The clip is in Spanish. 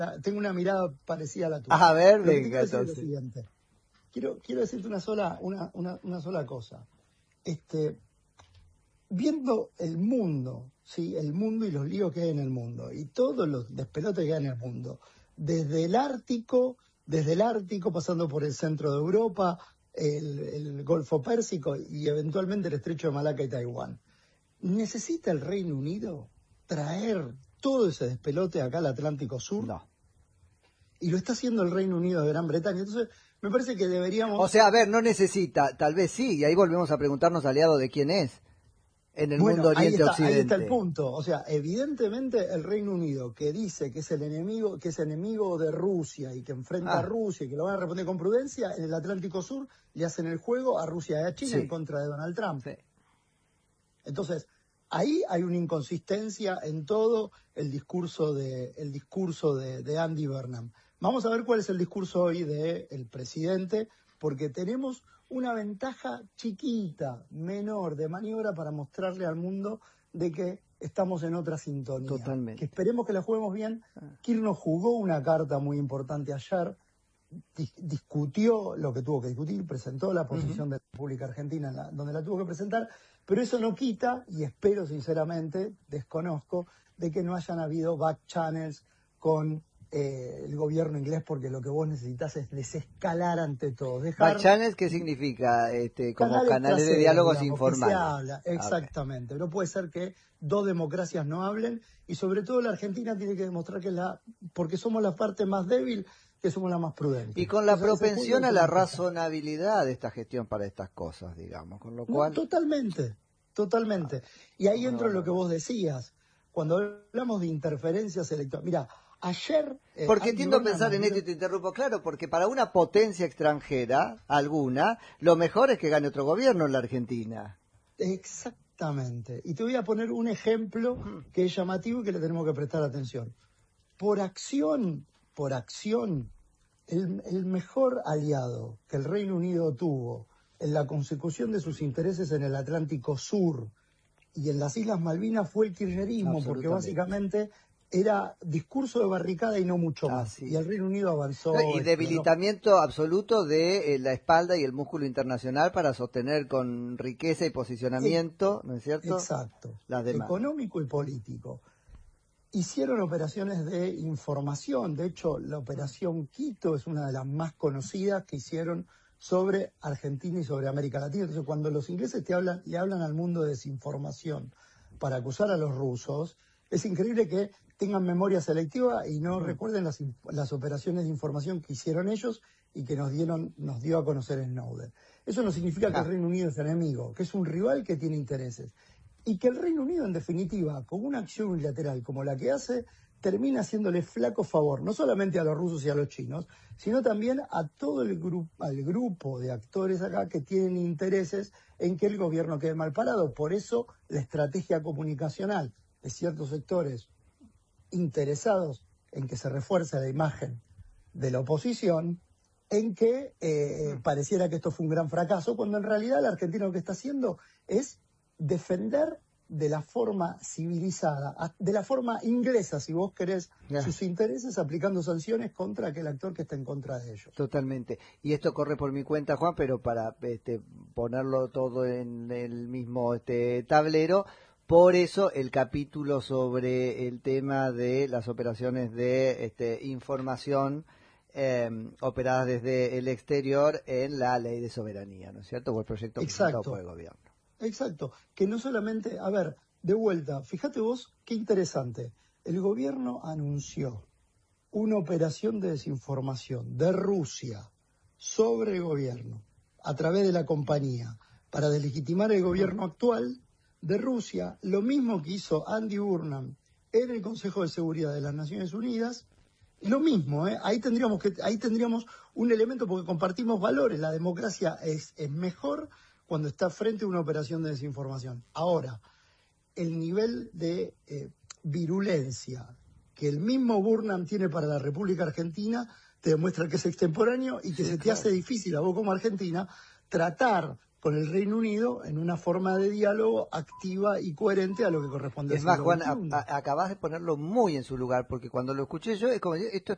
tengo una mirada parecida a la tuya. A ver, Lo que te venga, quiero decir es lo entonces. siguiente. Quiero decirte una sola cosa. Viendo el mundo, ¿sí? El mundo y los líos que hay en el mundo, y todos los despelotes que hay en el mundo, desde el Ártico, pasando por el centro de Europa, el Golfo Pérsico y eventualmente el Estrecho de Malaca y Taiwán. ¿Necesita el Reino Unido traer todo ese despelote acá al Atlántico Sur? No. Y lo está haciendo el Reino Unido de Gran Bretaña. Entonces, me parece que deberíamos... O sea, a ver, no necesita, tal vez sí, y ahí volvemos a preguntarnos aliado de quién es en el mundo Oriente-Occidente. Ahí está el punto. O sea, evidentemente el Reino Unido, que dice que es el enemigo, que es enemigo de Rusia y que enfrenta a Rusia y que lo van a responder con prudencia, en el Atlántico Sur le hacen el juego a Rusia y a China en contra de Donald Trump. Sí. Entonces, ahí hay una inconsistencia en todo el discurso de Andy Burnham. Vamos a ver cuál es el discurso hoy del presidente, porque tenemos una ventaja chiquita, menor, de maniobra para mostrarle al mundo de que estamos en otra sintonía. Totalmente. Que esperemos que la juguemos bien. Kirchner jugó una carta muy importante ayer, discutió lo que tuvo que discutir, presentó la posición de la República Argentina donde la tuvo que presentar, pero eso no quita, y espero sinceramente, desconozco, de que no hayan habido back channels con el gobierno inglés, porque lo que vos necesitas es desescalar ante todo. Back channels, ¿qué significa? Como canales de diálogos informales. Se habla, exactamente. No puede ser que dos democracias no hablen, y sobre todo la Argentina tiene que demostrar porque somos la parte más débil, que somos la más prudente. Y con la propensión a la razonabilidad de esta gestión para estas cosas, digamos, con lo cual... No, totalmente. Y ahí entra lo que vos decías, cuando hablamos de interferencias electorales. Mira, ayer... Porque tiendo a pensar en esto y te interrumpo, claro, porque para una potencia extranjera, alguna, lo mejor es que gane otro gobierno en la Argentina. Exactamente. Y te voy a poner un ejemplo que es llamativo y que le tenemos que prestar atención. Por acción, el mejor aliado que el Reino Unido tuvo en la consecución de sus intereses en el Atlántico Sur y en las Islas Malvinas fue el kirchnerismo, porque básicamente era discurso de barricada y no mucho más. Y el Reino Unido avanzó. Y debilitamiento absoluto de la espalda y el músculo internacional para sostener con riqueza y posicionamiento, ¿no es cierto? Exacto. Las demás. Económico y político. Hicieron operaciones de información. De hecho, la operación Quito es una de las más conocidas que hicieron sobre Argentina y sobre América Latina. Entonces, cuando los ingleses le hablan al mundo de desinformación para acusar a los rusos, es increíble que tengan memoria selectiva y no recuerden las operaciones de información que hicieron ellos y que nos dio a conocer Snowden. Eso no significa que el Reino Unido es enemigo, que es un rival que tiene intereses. Y que el Reino Unido, en definitiva, con una acción unilateral como la que hace, termina haciéndole flaco favor, no solamente a los rusos y a los chinos, sino también a todo al grupo de actores acá que tienen intereses en que el gobierno quede mal parado. Por eso la estrategia comunicacional de ciertos sectores interesados en que se refuerce la imagen de la oposición, en que pareciera que esto fue un gran fracaso, cuando en realidad la Argentina lo que está haciendo es defender de la forma civilizada, de la forma inglesa, si vos querés, sus intereses, aplicando sanciones contra aquel actor que está en contra de ellos. Totalmente. Y esto corre por mi cuenta, Juan, pero para ponerlo todo en el mismo tablero, por eso el capítulo sobre el tema de las operaciones de información operadas desde el exterior en la ley de soberanía, ¿no es cierto? O el proyecto presentado por el gobierno. Exacto, que no solamente, a ver, de vuelta, fíjate vos qué interesante, el gobierno anunció una operación de desinformación de Rusia sobre el gobierno a través de la compañía para deslegitimar el gobierno actual de Rusia, lo mismo que hizo Andy Burnham en el Consejo de Seguridad de las Naciones Unidas, lo mismo, ahí tendríamos un elemento porque compartimos valores, la democracia es mejor cuando está frente a una operación de desinformación. Ahora, el nivel de virulencia que el mismo Burnham tiene para la República Argentina te demuestra que es extemporáneo y que te hace difícil a vos como Argentina tratar con el Reino Unido en una forma de diálogo activa y coherente a lo que corresponde al siglo XXI. Es más, Juan, acabas de ponerlo muy en su lugar, porque cuando lo escuché yo, es como, esto